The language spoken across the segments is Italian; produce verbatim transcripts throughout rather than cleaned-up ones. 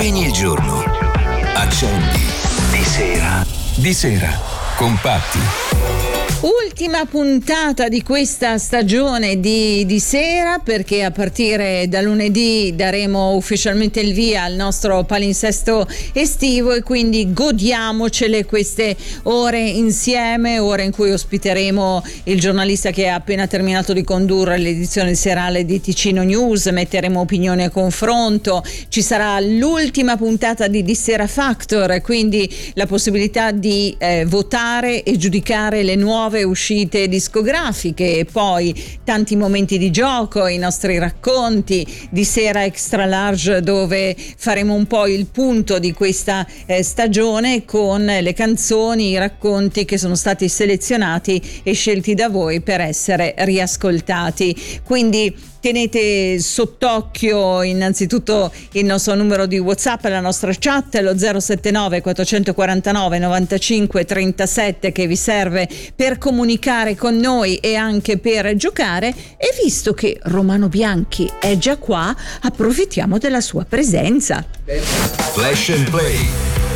Spegni il giorno, accendi di sera. Di sera, compatti. Ultima puntata di questa stagione di, di sera, perché a partire da lunedì daremo ufficialmente il via al nostro palinsesto estivo e quindi godiamocele queste ore insieme, ore in cui ospiteremo il giornalista che ha appena terminato di condurre l'edizione serale di Ticino News, metteremo opinioni a confronto, ci sarà l'ultima puntata di Di Sera Factor, quindi la possibilità di eh, votare e giudicare le nuove uscite discografiche e poi tanti momenti di gioco, i nostri racconti di Sera Extra Large, dove faremo un po' il punto di questa eh, stagione con le canzoni, i racconti che sono stati selezionati e scelti da voi per essere riascoltati. Quindi tenete sott'occhio innanzitutto il nostro numero di WhatsApp, la nostra chat, lo zero sette nove quattrocentoquarantanove novantacinque trentasette, che vi serve per comunicare con noi e anche per giocare. E visto che Romano Bianchi è già qua, approfittiamo della sua presenza. Flash and Play.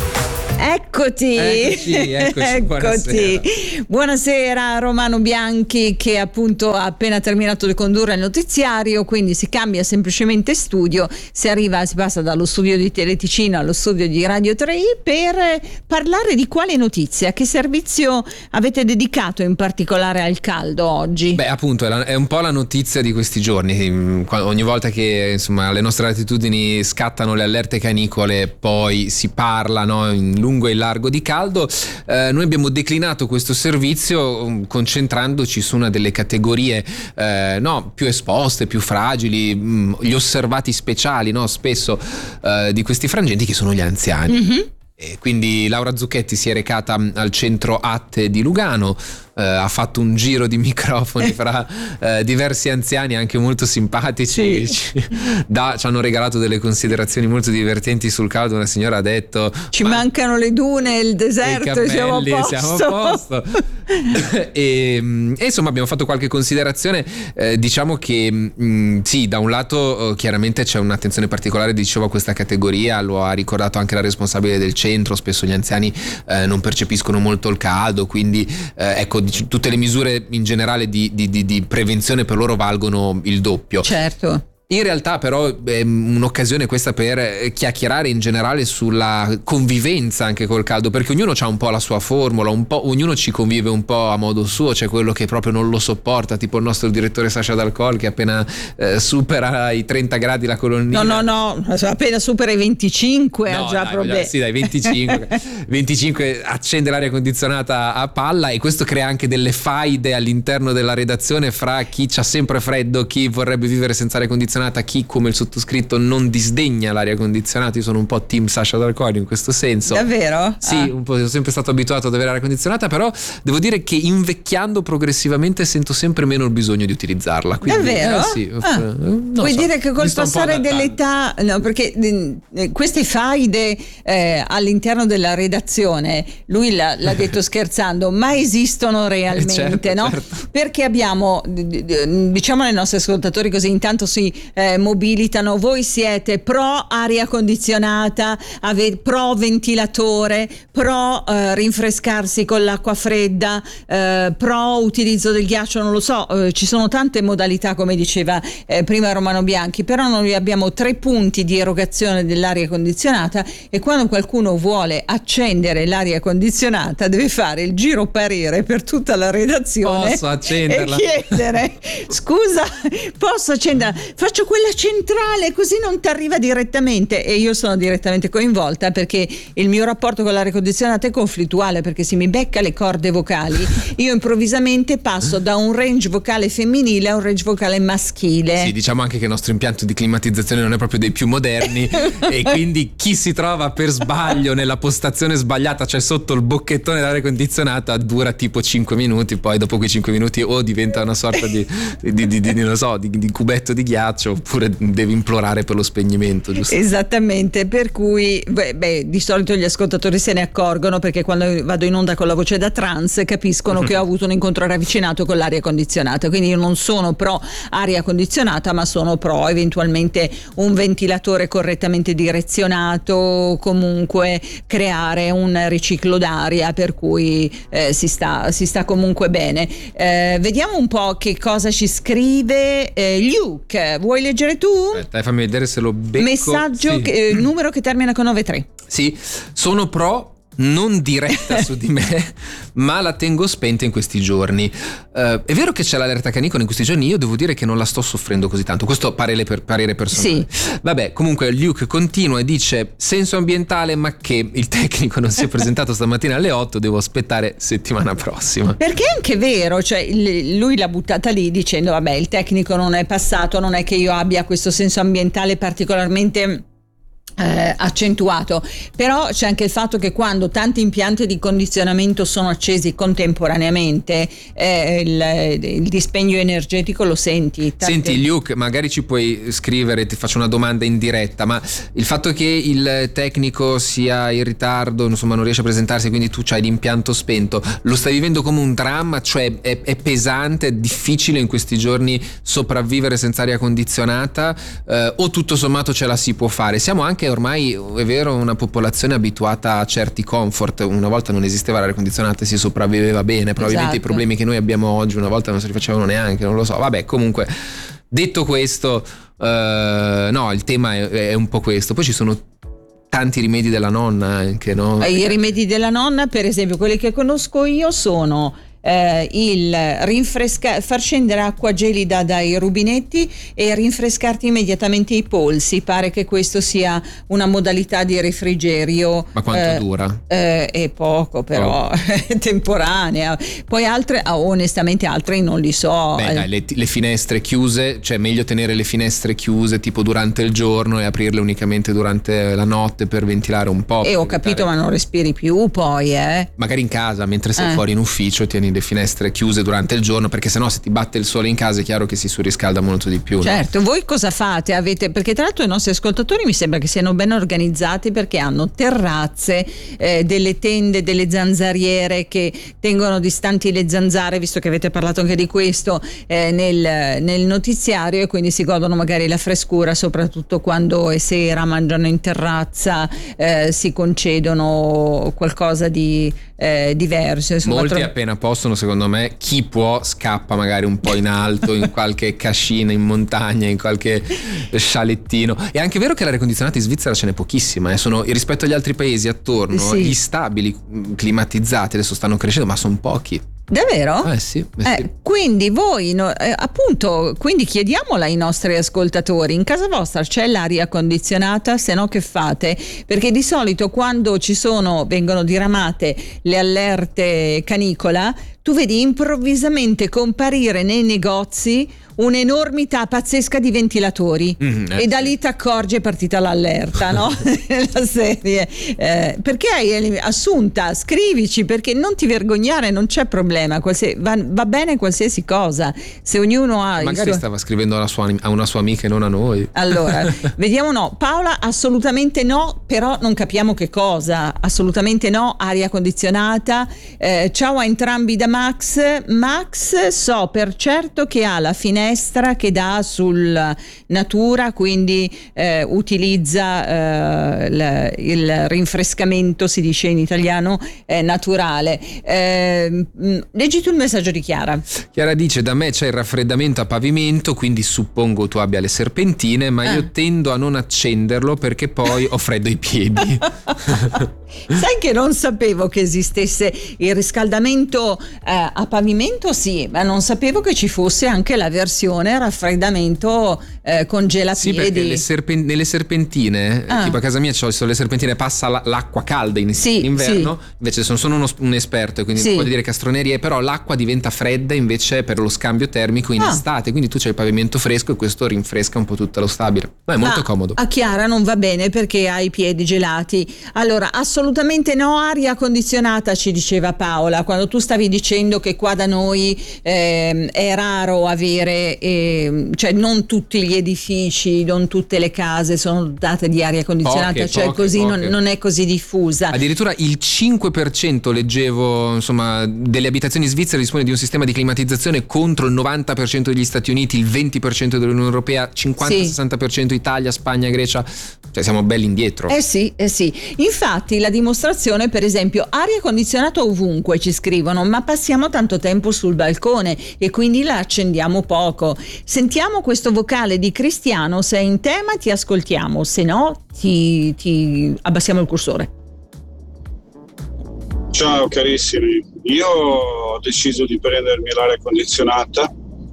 Eccoti, eccoci, eccoci, eccoti. Buonasera. Buonasera Romano Bianchi, che appunto ha appena terminato di condurre il notiziario, quindi si cambia semplicemente studio, si arriva, si passa dallo studio di Teleticino allo studio di Radio tre per parlare di quale notizia, che servizio avete dedicato in particolare al caldo oggi? Beh, appunto è, la, è un po' la notizia di questi giorni. Ogni volta che insomma alle nostre latitudini scattano le allerte canicole, poi si parla, no, in lungo e largo di caldo. Eh, noi abbiamo declinato questo servizio um, concentrandoci su una delle categorie eh, no, più esposte, più fragili, mh, gli osservati speciali, no, spesso eh, di questi frangenti, che sono gli anziani. Mm-hmm. E quindi Laura Zucchetti si è recata al centro A T E di Lugano, eh, ha fatto un giro di microfoni fra eh, diversi anziani anche molto simpatici. Sì. Ci, da, ci hanno regalato delle considerazioni molto divertenti sul caldo. Una signora ha detto: ci ma mancano le dune, il deserto, e siamo a posto. Siamo a posto. e, e insomma abbiamo fatto qualche considerazione. Eh, diciamo che mh, sì, da un lato eh, chiaramente c'è un'attenzione particolare, dicevo, a questa categoria. Lo ha ricordato anche la responsabile del centro. Spesso gli anziani eh, non percepiscono molto il caldo, quindi eh, ecco, tutte le misure in generale di, di, di, di prevenzione per loro valgono il doppio. Certo. In realtà però è un'occasione questa per chiacchierare in generale sulla convivenza anche col caldo, perché ognuno ha un po' la sua formula, un po', ognuno ci convive un po' a modo suo. C'è quello che proprio non lo sopporta, tipo il nostro direttore Sasha D'Alcol, che appena eh, supera i trenta gradi la colonnina. No, no, no, appena supera i venticinque no, ha già dai, problemi. Sì, dai, venticinque, venticinque accende l'aria condizionata a palla, e questo crea anche delle faide all'interno della redazione fra chi c'ha sempre freddo, chi vorrebbe vivere senza aria condizionata, chi come il sottoscritto non disdegna l'aria condizionata. Io sono un po' team Sasha D'Alcol in questo senso. Davvero? Sì, ah. un po', sono sempre stato abituato ad avere l'aria condizionata, però devo dire che invecchiando progressivamente sento sempre meno il bisogno di utilizzarla. Quindi, davvero? Eh, sì, ah. Vuoi so, dire che col passare dell'età, no, perché eh, queste faide eh, all'interno della redazione, lui l'ha, l'ha detto scherzando, ma esistono realmente, certo, no? Certo. Perché abbiamo, diciamo ai nostri ascoltatori, così intanto si eh, mobilitano: voi siete pro aria condizionata, ave, pro ventilatore, pro eh, rinfrescarsi con l'acqua fredda, eh, pro utilizzo del ghiaccio, non lo so, eh, ci sono tante modalità, come diceva eh, prima Romano Bianchi, però noi abbiamo tre punti di erogazione dell'aria condizionata, e quando qualcuno vuole accendere l'aria condizionata deve fare il giro parere per tutta la redazione. Posso accenderla? E chiedere: scusa, posso accenderla? Faccio quella centrale, così non ti arriva direttamente. E io sono direttamente coinvolta, perché il mio rapporto con l'aria condizionata è conflittuale, perché se mi becca le corde vocali io improvvisamente passo da un range vocale femminile a un range vocale maschile. Sì, diciamo anche che il nostro impianto di climatizzazione non è proprio dei più moderni e quindi chi si trova per sbaglio nella postazione sbagliata, cioè sotto il bocchettone dell'aria condizionata, dura tipo cinque minuti, poi dopo quei cinque minuti o diventa una sorta di, di, di, di, di non so, di, di cubetto di ghiaccio, piace, oppure devi implorare per lo spegnimento, giusto? Esattamente, per cui beh, beh, di solito gli ascoltatori se ne accorgono, perché quando vado in onda con la voce da trans capiscono che ho avuto un incontro ravvicinato con l'aria condizionata, quindi io non sono pro aria condizionata, ma sono pro eventualmente un ventilatore correttamente direzionato, comunque creare un riciclo d'aria, per cui eh, si sta si sta comunque bene. Eh, vediamo un po' che cosa ci scrive eh, Luke, vuoi leggere tu? Aspetta, fammi vedere se lo becco. Messaggio Sì. che, eh, numero che termina con nove tre. Sì, sono pro, non diretta su di me, ma la tengo spenta in questi giorni. Uh, è vero che c'è l'allerta canicolo in questi giorni, io devo dire che non la sto soffrendo così tanto, questo parere, per, parere personale. Sì. Vabbè, comunque Luke continua e dice: senso ambientale, ma che il tecnico non si è presentato stamattina alle otto, devo aspettare settimana prossima. Perché è anche vero, cioè il- lui l'ha buttata lì dicendo vabbè, il tecnico non è passato, non è che io abbia questo senso ambientale particolarmente Eh, accentuato, però c'è anche il fatto che quando tanti impianti di condizionamento sono accesi contemporaneamente eh, il, il dispendio energetico lo senti. Tante... Senti Luke, magari ci puoi scrivere, ti faccio una domanda in diretta, ma il fatto che il tecnico sia in ritardo, insomma non riesce a presentarsi, quindi tu c'hai l'impianto spento, lo stai vivendo come un dramma? Cioè è, è pesante, è difficile in questi giorni sopravvivere senza aria condizionata, eh, o tutto sommato ce la si può fare? Siamo anche ormai, è vero, una popolazione abituata a certi comfort. Una volta non esisteva l'aria condizionata e si sopravviveva bene, probabilmente Esatto. i problemi che noi abbiamo oggi una volta non si rifacevano neanche, non lo so. Vabbè, comunque, detto questo, eh, no, il tema è, è un po' questo. Poi ci sono tanti rimedi della nonna anche, no? I rimedi della nonna, per esempio, quelli che conosco io sono eh, il rinfresca- far scendere acqua gelida dai rubinetti e rinfrescarti immediatamente i polsi. Pare che questo sia una modalità di refrigerio. Ma quanto eh, dura? Eh, è poco, però è temporanea. Poi altre, ah, onestamente altri non li so. Beh dai, le, le finestre chiuse, cioè meglio tenere le finestre chiuse tipo durante il giorno e aprirle unicamente durante la notte per ventilare un po'. E per ho capito, evitare- ma non respiri più poi, eh. Magari in casa, mentre sei Eh. fuori in ufficio, tieni le finestre chiuse durante il giorno, perché sennò se ti batte il sole in casa è chiaro che si surriscalda molto di più. Certo, voi cosa fate? Avete, perché tra l'altro i nostri ascoltatori mi sembra che siano ben organizzati, perché hanno terrazze, eh, delle tende, delle zanzariere che tengono distanti le zanzare, visto che avete parlato anche di questo eh, nel, nel notiziario, e quindi si godono magari la frescura, soprattutto quando è sera, mangiano in terrazza, eh, si concedono qualcosa di eh, diverso. Insomma, Molti tro- appena possono, secondo me, chi può scappa magari un po' in alto, in qualche cascina in montagna, in qualche scialettino. È anche vero che l'aria condizionata in Svizzera ce n'è pochissima, eh. Sono, rispetto agli altri paesi attorno, Sì. gli stabili mh, climatizzati adesso stanno crescendo, ma sono pochi. Davvero? Eh sì, eh sì. Eh, quindi voi, no, eh, appunto, quindi chiediamola ai nostri ascoltatori, in casa vostra c'è l'aria condizionata? Se no che fate? Perché di solito quando ci sono, vengono diramate le allerte canicola, tu vedi improvvisamente comparire nei negozi un'enormità pazzesca di ventilatori, Mm, eh, e da sì. lì ti accorgi è partita l'allerta, no? La serie. Eh, perché hai assunta? Scrivici, perché non ti vergognare, non c'è problema, qualsiasi, va, va bene qualsiasi cosa, se ognuno ha il Magari suo... stava scrivendo alla sua, a una sua amica e non a noi. Allora, vediamo. No, Paola assolutamente no, però non capiamo che cosa. Assolutamente no, aria condizionata. Eh, ciao a entrambi da Max. Max, so per certo che ha la finestra che dà sul natura, quindi eh, utilizza eh, l- il rinfrescamento, si dice in italiano, eh, naturale. Eh, mh, leggi tu il messaggio di Chiara. Chiara dice: da me c'è il raffreddamento a pavimento, quindi suppongo tu abbia le serpentine, ma Ah. io tendo a non accenderlo perché poi ho freddo ai piedi. Sai che non sapevo che esistesse il riscaldamento eh, a pavimento, sì, ma non sapevo che ci fosse anche la versione raffreddamento eh, Sì, congelapiedi. perché le serpen- nelle serpentine, Ah. tipo a casa mia ci sono le serpentine, passa la- l'acqua calda in, Sì, in inverno, invece sono, sono uno, un esperto e quindi Sì. non voglio dire castronerie, però l'acqua diventa fredda invece per lo scambio termico in Ah. estate, quindi tu c'hai il pavimento fresco e questo rinfresca un po' tutto lo stabile. Ma è molto Ma comodo. a Chiara non va bene perché ha i piedi gelati. Allora, assolutamente no aria condizionata, ci diceva Paola, quando tu stavi dicendo che qua da noi ehm, è raro avere che eh, cioè non tutti gli edifici, non tutte le case sono dotate di aria condizionata, Poche, cioè poche, così poche. Non, non è così diffusa. Addirittura il cinque per cento leggevo, insomma, delle abitazioni svizzere dispone di un sistema di climatizzazione contro il novanta per cento degli Stati Uniti, il venti per cento dell'Unione Europea, cinquanta sessanta per cento Italia, Spagna, Grecia, cioè siamo belli indietro. Eh sì, eh sì. Infatti la dimostrazione, per esempio, aria condizionata ovunque ci scrivono, ma passiamo tanto tempo sul balcone e quindi la accendiamo poco. Sentiamo questo vocale di Cristiano, se è in tema ti ascoltiamo, se no ti, ti abbassiamo il cursore. Ciao carissimi, io ho deciso di prendermi l'aria condizionata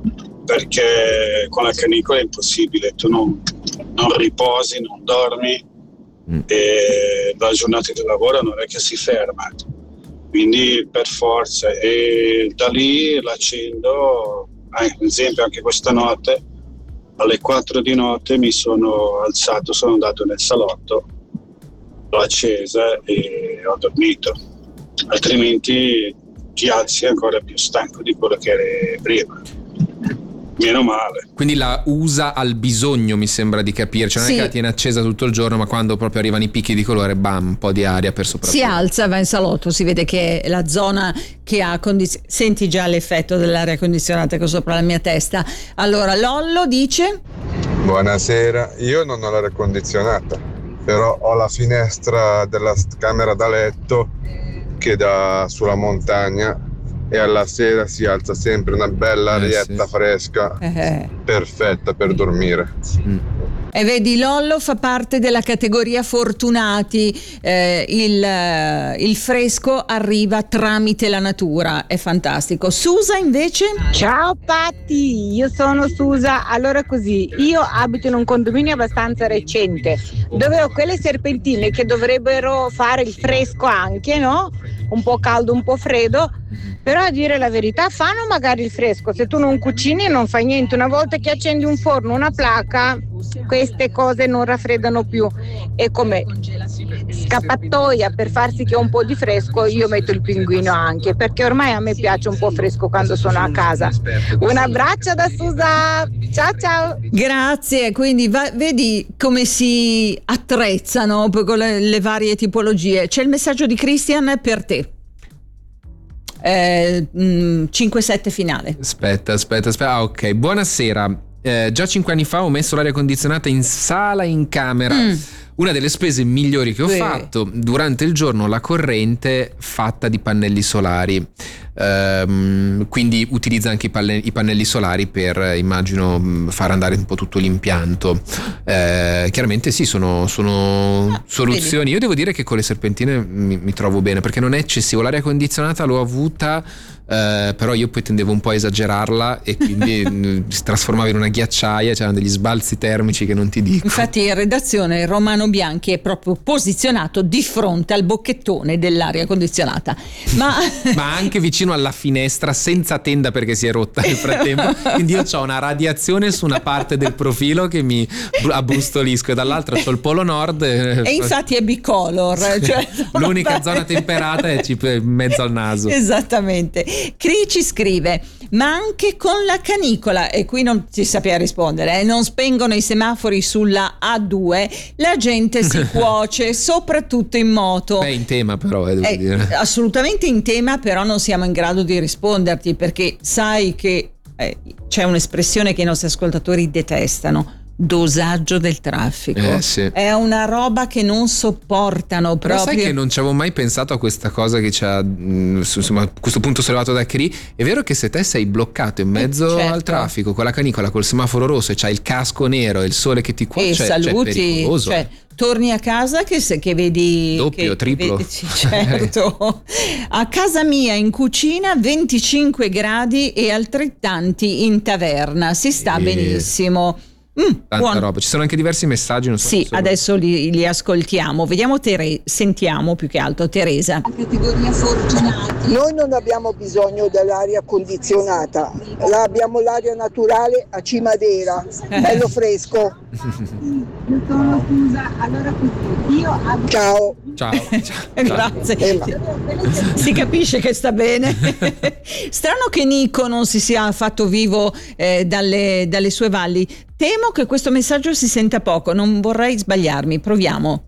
perché con la canicola è impossibile, tu non, non riposi, non dormi mm. e la giornata di lavoro non è che si ferma, quindi per forza, e da lì l'accendo, eh, ad esempio anche questa notte alle quattro di notte mi sono alzato, sono andato nel salotto, l'ho accesa e ho dormito, altrimenti ti alzi ancora più stanco di quello che eri prima. Meno male. Quindi la usa al bisogno, mi sembra di capire, cioè non sì. è che la tiene accesa tutto il giorno, ma quando proprio arrivano i picchi di colore, bam, un po' di aria per sopravvivere. Si alza, va in salotto, si vede che è la zona che ha condizionato. Senti già l'effetto dell'aria condizionata che ho sopra la mia testa. Allora Lollo dice: buonasera, io non ho l'aria condizionata, però ho la finestra della camera da letto che dà sulla montagna e alla sera si alza sempre una bella arietta eh, sì. fresca, eh. perfetta per dormire. Mm. E vedi, Lollo fa parte della categoria fortunati, eh, il, il fresco arriva tramite la natura, è fantastico. Susa invece? Ciao Patti, io sono Susa. Allora così, io abito in un condominio abbastanza recente dove ho quelle serpentine che dovrebbero fare il fresco anche, no? Un po' caldo, un po' freddo, però a dire la verità fanno magari il fresco, se tu non cucini non fai niente, una volta che accendi un forno, una placa, queste cose non raffreddano più, e come scappatoia per far sì che ho un po' di fresco io metto il pinguino anche, perché ormai a me piace un po' fresco quando sono a casa. Un abbraccio da Susa, ciao ciao. Grazie, quindi va, vedi come si attrezzano con le, le varie tipologie. C'è il messaggio di Christian per te. Eh, cinque sette finale. Aspetta, aspetta, aspetta. Ah, ok. Buonasera. Eh, già cinque anni fa ho messo l'aria condizionata in sala e in camera. Mm. Una delle spese migliori che ho Beh. fatto. Durante il giorno la corrente fatta di pannelli solari. Ehm, quindi utilizza anche i, palle- i pannelli solari per, immagino, far andare un po' tutto l'impianto. Eh, chiaramente sì, sono, sono ah, soluzioni. Vedi. Io devo dire che con le serpentine mi, mi trovo bene, perché non è eccessivo. L'aria condizionata l'ho avuta, eh, però io poi tendevo un po' a esagerarla e quindi si trasformava in una ghiacciaia, c'erano degli sbalzi termici che non ti dico. Infatti in redazione Romano Bianchi è proprio posizionato di fronte al bocchettone dell'aria condizionata, ma, ma anche vicino alla finestra, senza tenda perché si è rotta nel frattempo, quindi io ho una radiazione su una parte del profilo che mi abbustolisco e dall'altra c'ho il polo nord e, e infatti è bicolor, cioè l'unica zona temperata è in mezzo al naso. Esattamente. Cri ci scrive: ma anche con la canicola, e qui non si sapeva rispondere, eh, non spengono i semafori sulla A due, la gente si cuoce, soprattutto in moto. Beh, in tema però, eh, devo eh, dire. Assolutamente in tema, però non siamo in grado di risponderti, perché sai che eh, c'è un'espressione che i nostri ascoltatori detestano: dosaggio del traffico. Eh, sì. È una roba che non sopportano però proprio. Sai che non ci avevo mai pensato a questa cosa che ci ha, insomma, a questo punto sollevato da Cri. È vero che se te sei bloccato in mezzo eh, certo. al traffico con la canicola, col semaforo rosso e c'hai il casco nero e il sole che ti cuoce, e cioè, saluti, cioè, cioè torni a casa che, se, che vedi doppio, che, triplo vedi, certo. A casa mia in cucina venticinque gradi e altrettanti in taverna, si sta e... benissimo. Mm, Tanta buono. roba, ci sono anche diversi messaggi, non so. Sì, adesso li, li ascoltiamo. Vediamo Tere- sentiamo più che altro Teresa. Categoria fortunati. Noi non abbiamo bisogno dell'aria condizionata, la abbiamo l'aria naturale a Cimadera, bello fresco. Io sono Susa, allora così, io abito... Ciao. Ciao. Grazie. Emma. Si capisce che sta bene. Strano che Nico non si sia fatto vivo eh, dalle, dalle sue valli. Temo che questo messaggio si senta poco, non vorrei sbagliarmi, proviamo.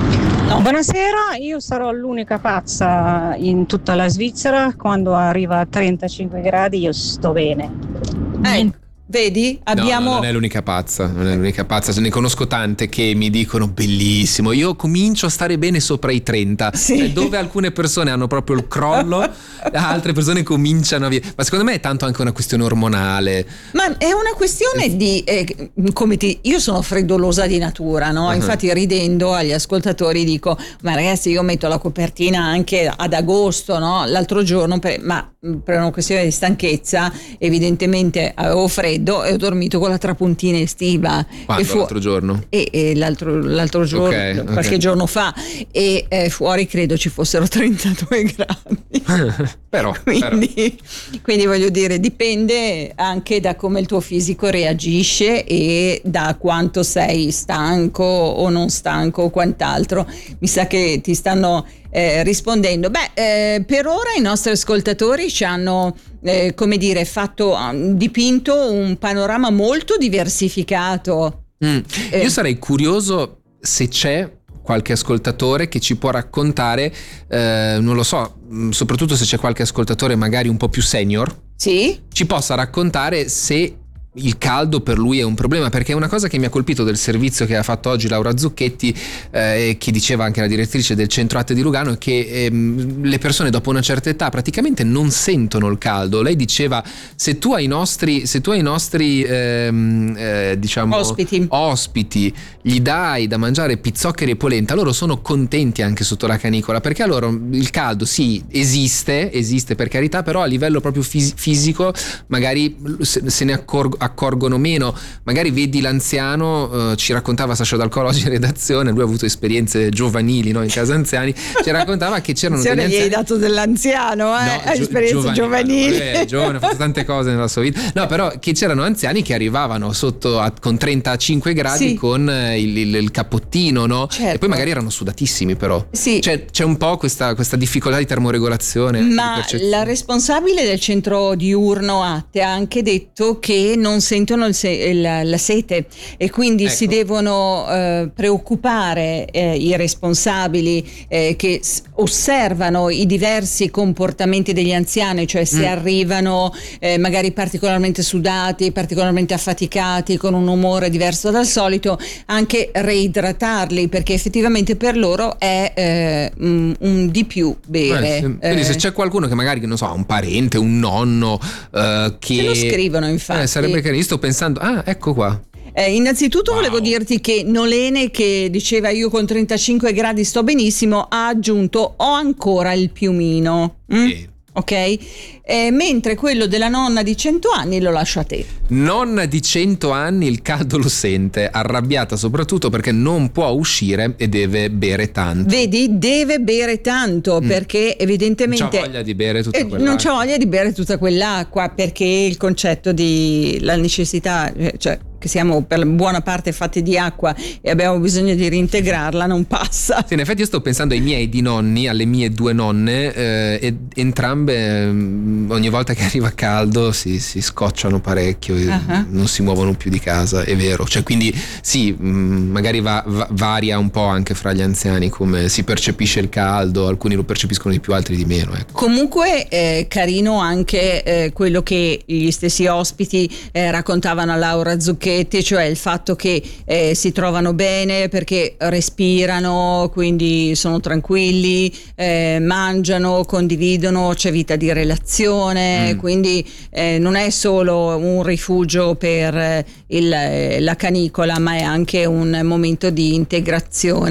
No. Buonasera, io sarò l'unica pazza in tutta la Svizzera, quando arriva a trentacinque gradi io sto bene. Ecco. Vedi? Abbiamo... No, no, non è l'unica pazza, non è l'unica pazza, se ne conosco tante che mi dicono bellissimo, io comincio a stare bene sopra i trenta, sì. Cioè, dove alcune persone hanno proprio il crollo, altre persone cominciano a via. Ma secondo me è tanto anche una questione ormonale. Ma è una questione di eh, come ti, io sono freddolosa di natura, no? Uh-huh. Infatti ridendo agli ascoltatori dico: ma ragazzi, io metto la copertina anche ad agosto, no? L'altro giorno per, ma per una questione di stanchezza evidentemente avevo freddo e ho dormito con la trapuntina estiva. Quando? E fu- l'altro giorno? E, e l'altro, l'altro giorno, okay, qualche okay. giorno fa, e eh, fuori credo ci fossero trentadue gradi. però, quindi, però. quindi voglio dire, dipende anche da come il tuo fisico reagisce e da quanto sei stanco o non stanco o quant'altro. Mi sa che ti stanno eh, rispondendo. Beh, eh, per ora i nostri ascoltatori ci hanno eh, come dire fatto dipinto un panorama molto diversificato. Mm. Eh. Io sarei curioso se c'è qualche ascoltatore che ci può raccontare, eh, non lo so, soprattutto se c'è qualche ascoltatore magari un po' più senior, sì? ci possa raccontare se il caldo per lui è un problema, perché è una cosa che mi ha colpito del servizio che ha fatto oggi Laura Zucchetti, eh, che diceva anche la direttrice del centro Arte di Lugano, che ehm, le persone dopo una certa età praticamente non sentono il caldo. Lei diceva: se tu ai nostri se tu ai nostri ehm, eh, diciamo ospiti. ospiti gli dai da mangiare pizzoccheri e polenta, loro sono contenti anche sotto la canicola, perché a loro il caldo sì esiste esiste per carità, però a livello proprio fis- fisico magari se, se ne accorgo accorgono meno. Magari vedi l'anziano, eh, ci raccontava Sasha Dalcolo oggi in redazione, lui ha avuto esperienze giovanili, no, in casa anziani, ci raccontava che c'erano degli anziani... gli hai dato dell'anziano, eh? No, gio- esperienze giovanili, giovanili. È giovane, ha fatto tante cose nella sua vita. No, però che c'erano anziani che arrivavano sotto a, con trentacinque gradi, sì, con il, il, il cappottino, no? Certo. E poi magari erano sudatissimi, però. Sì. Cioè, c'è un po' questa, questa difficoltà di termoregolazione. Ma di la responsabile del centro diurno Atte ha anche detto che non sentono il se- il, la sete e quindi ecco. si devono eh, preoccupare eh, i responsabili eh, che s- osservano i diversi comportamenti degli anziani, cioè se mm. arrivano eh, magari particolarmente sudati, particolarmente affaticati, con un umore diverso dal solito, anche reidratarli, perché effettivamente per loro è eh, un, un di più bere. Eh, quindi eh, se c'è qualcuno che magari, non so, un parente, un nonno eh, che ce lo scrivono, infatti. Eh, sarebbe che io sto pensando, ah, ecco qua. Eh, innanzitutto wow. volevo dirti che Nolene, che diceva io con trentacinque gradi sto benissimo, ha aggiunto ho ancora il piumino. Mm? Sì. Ok? Eh, mentre quello della nonna di cento anni lo lascio a te. Nonna di cento anni il caldo lo sente, arrabbiata soprattutto perché non può uscire e deve bere tanto. Vedi, deve bere tanto mm. perché evidentemente non c'ha voglia di bere tutta eh, quell'acqua. Non c'ha voglia di bere tutta quell'acqua, perché il concetto di la necessità, cioè che siamo per buona parte fatti di acqua e abbiamo bisogno di reintegrarla, non passa. Sì, in effetti io sto pensando ai miei di nonni, alle mie due nonne, eh, e entrambe eh, ogni volta che arriva caldo si, si scocciano parecchio e uh-huh. non si muovono più di casa, è vero. Cioè, quindi sì, mh, magari va, va, varia un po' anche fra gli anziani come si percepisce il caldo, alcuni lo percepiscono di più, altri di meno, ecco. Comunque eh, carino anche eh, quello che gli stessi ospiti eh, raccontavano a Laura Zucchetti, cioè il fatto che eh, si trovano bene perché respirano, quindi sono tranquilli, eh, mangiano, condividono, c'è vita di relazione, mm. quindi eh, non è solo un rifugio per il, la canicola, ma è anche un momento di integrazione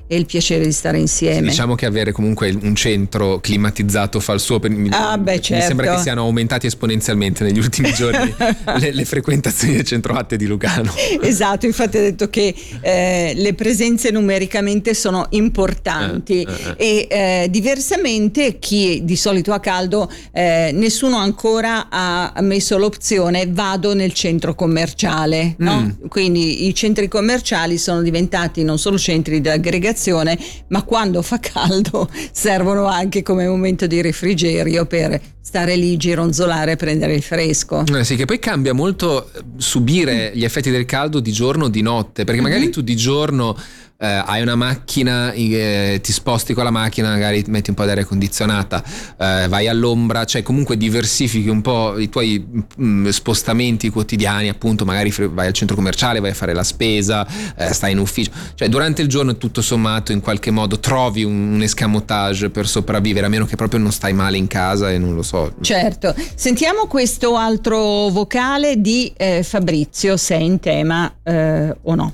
e il piacere di stare insieme. Sì, diciamo che avere comunque un centro climatizzato fa il suo. Per, ah, beh, certo. Mi sembra che siano aumentati esponenzialmente negli ultimi giorni le, le frequentazioni del centro latte di Lugano. Esatto, infatti ha detto che eh, le presenze numericamente sono importanti eh, eh, e eh, diversamente chi di solito ha caldo, eh, nessuno ancora ha messo l'opzione vado nel centro commerciale, no? Mm. Quindi i centri commerciali sono diventati non solo centri di aggregazione, ma quando fa caldo servono anche come momento di refrigerio per stare lì, gironzolare e prendere il fresco. Eh sì, che poi cambia molto subire gli effetti del caldo di giorno o di notte, perché magari mm-hmm. tu di giorno eh, hai una macchina, eh, ti sposti con la macchina, magari metti un po' d'aria condizionata, eh, vai all'ombra, cioè comunque diversifichi un po' i tuoi mh, spostamenti quotidiani, appunto magari vai al centro commerciale, vai a fare la spesa, eh, stai in ufficio, cioè durante il giorno tutto sommato in qualche modo trovi un, un escamotage per sopravvivere, a meno che proprio non stai male in casa e non lo so. Certo, sentiamo questo altro vocale di eh, Fabrizio, se è in tema eh, o no.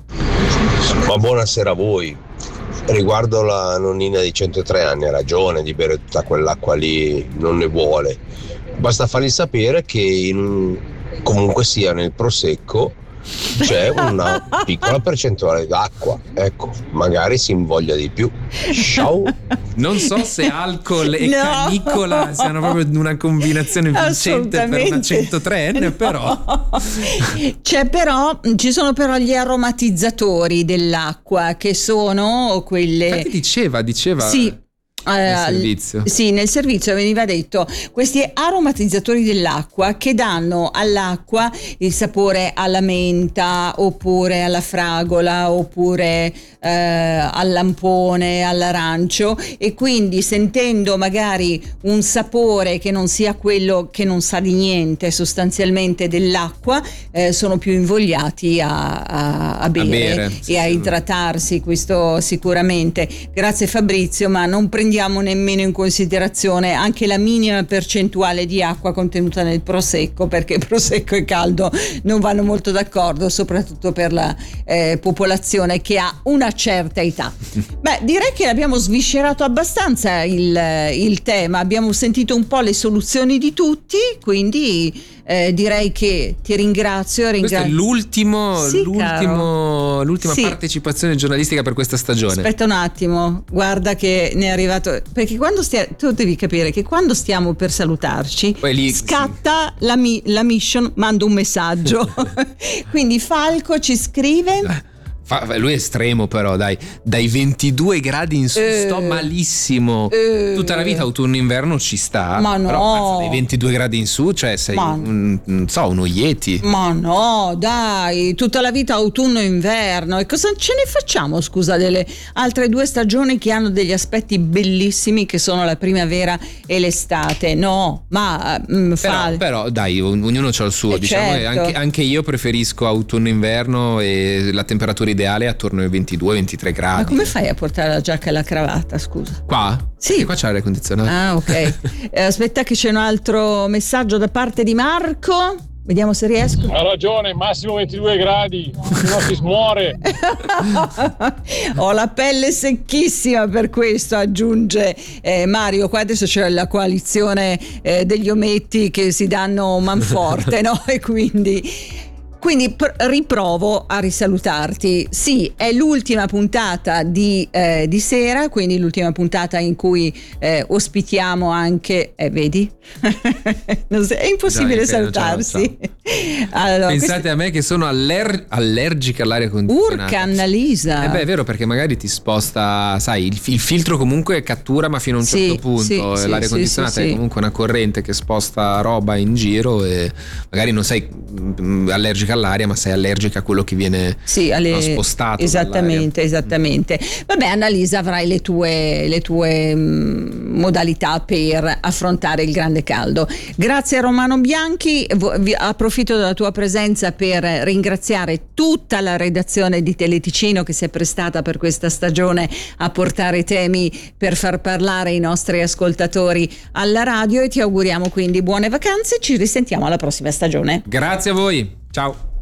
Ma buonasera a voi. Riguardo la nonnina di centotré anni, ha ragione di bere tutta quell'acqua lì, non ne vuole. Basta fargli sapere che in, comunque sia nel prosecco c'è una piccola percentuale d'acqua, ecco, magari si invoglia di più. Ciao. Non so se alcol e no. canicola siano proprio una combinazione vincente per una centotreenne, no. però c'è però ci sono però gli aromatizzatori dell'acqua, che sono quelle. Infatti diceva diceva sì. Nel servizio. Uh, sì, nel servizio veniva detto questi aromatizzatori dell'acqua che danno all'acqua il sapore alla menta, oppure alla fragola, oppure uh, al lampone, all'arancio, e quindi sentendo magari un sapore che non sia quello, che non sa di niente sostanzialmente dell'acqua, eh, sono più invogliati a, a, a, bere, a bere e sì, a idratarsi, questo sicuramente. Grazie Fabrizio, ma non prendiamo nemmeno in considerazione anche la minima percentuale di acqua contenuta nel prosecco, perché prosecco e caldo non vanno molto d'accordo, soprattutto per la eh, popolazione che ha una certa età. Beh, direi che abbiamo sviscerato abbastanza il, il tema, abbiamo sentito un po' le soluzioni di tutti, quindi eh, direi che ti ringrazio, ringrazio. Questo è l'ultimo, sì, l'ultimo l'ultima sì. partecipazione giornalistica per questa stagione. Aspetta un attimo, guarda che ne è arrivato, perché quando stia, tu devi capire che quando stiamo per salutarci lì, scatta sì. la, mi, la mission, mando un messaggio. Quindi Falco ci scrive. Lui è estremo, però dai, dai ventidue gradi in su eh, sto malissimo. Eh, Tutta la vita autunno-inverno ci sta. Ma no, però mazza, dai ventidue gradi in su, cioè sei un, non so, uno Yeti. Ma no, dai, tutta la vita autunno-inverno. E cosa ce ne facciamo, scusa, delle altre due stagioni che hanno degli aspetti bellissimi, che sono la primavera e l'estate? No, ma mh, però, fa... però dai, ognuno c'ha il suo, eh, diciamo, certo. anche, anche io preferisco autunno-inverno e la temperatura ideale è attorno ai ventidue ventitré gradi. Ma come fai a portare la giacca e la cravatta, scusa? Qua? Sì. Perché qua c'è l'aria condizionata. Ah, ok. eh, aspetta che c'è un altro messaggio da parte di Marco. Vediamo se riesco. Ha ragione, massimo ventidue gradi, se no si smuore. Ho la pelle secchissima per questo, aggiunge eh, Mario. Qua adesso c'è la coalizione eh, degli ometti che si danno manforte, no? E quindi... Quindi pr- riprovo a risalutarti. Sì, è l'ultima puntata di, eh, di sera, quindi l'ultima puntata in cui eh, ospitiamo anche, eh, vedi? Non so, è impossibile Dai, salutarsi. Allora, pensate questi... a me che sono aller- allergica all'aria condizionata. Urca Annalisa. Eh beh, è vero, perché magari ti sposta, sai, il, il filtro comunque cattura, ma fino a un sì, certo punto. Sì, e sì, l'aria sì, condizionata sì, è comunque una corrente che sposta roba in giro e magari non sei mh, allergica all'aria, ma sei allergica a quello che viene sì, alle... no, spostato. Esattamente, esattamente. Vabbè, Annalisa, avrai le tue, le tue mh, modalità per affrontare il grande caldo. Grazie a Romano Bianchi, vi approfitto della tua presenza per ringraziare tutta la redazione di Teleticino che si è prestata per questa stagione a portare temi per far parlare i nostri ascoltatori alla radio, e ti auguriamo quindi buone vacanze. Ci risentiamo alla prossima stagione. Grazie a voi. Ciao.